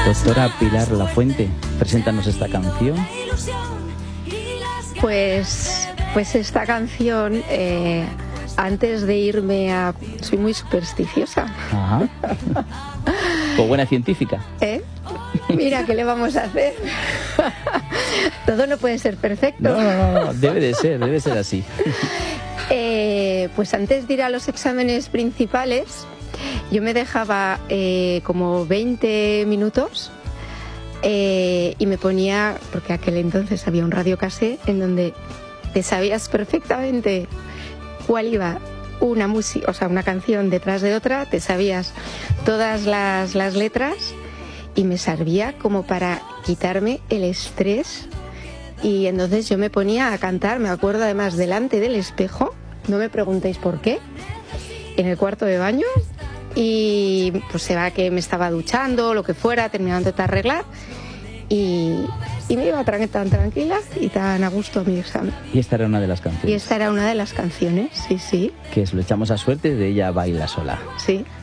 Doctora Pilar Lafuente, preséntanos esta canción. Pues esta canción, antes de irme a... Soy muy supersticiosa. Ajá. O buena científica. Mira, ¿qué le vamos a hacer? Todo no puede ser perfecto. No, debe ser así. Pues antes de ir a los exámenes principales, yo me dejaba como 20 minutos y me ponía, porque aquel entonces había un radiocasé en donde te sabías perfectamente cuál iba una música, o sea, una canción detrás de otra, te sabías todas las letras y me servía como para quitarme el estrés. Y entonces yo me ponía a cantar, me acuerdo además delante del espejo, no me preguntéis por qué, en el cuarto de baño, y pues se va que me estaba duchando, lo que fuera, terminando de arreglar, y me iba tan tranquila y tan a gusto a mi examen. Y esta era una de las canciones. Y esta era una de las canciones, sí. Que es Lo echamos a suerte, de Ella baila sola. Sí.